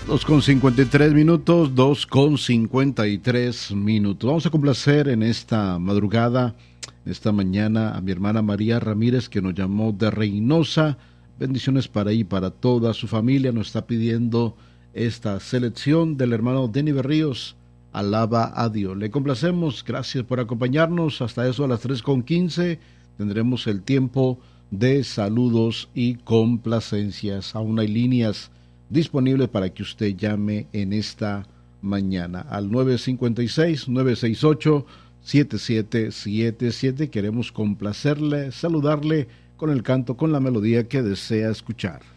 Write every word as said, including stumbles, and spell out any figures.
dos con cincuenta y tres minutos, dos con cincuenta y tres minutos. Vamos a complacer en esta madrugada, esta mañana, a mi hermana María Ramírez, que nos llamó de Reynosa. Bendiciones para ella y para toda su familia. Nos está pidiendo esta selección del hermano Denny Berríos, Alaba a Dios. Le complacemos, gracias por acompañarnos. Hasta eso a las tres con quince tendremos el tiempo de saludos y complacencias. Aún hay líneas disponibles para que usted llame en esta mañana al nueve cinco seis, nueve seis ocho, siete siete siete siete. Queremos complacerle, saludarle con el canto, con la melodía que desea escuchar.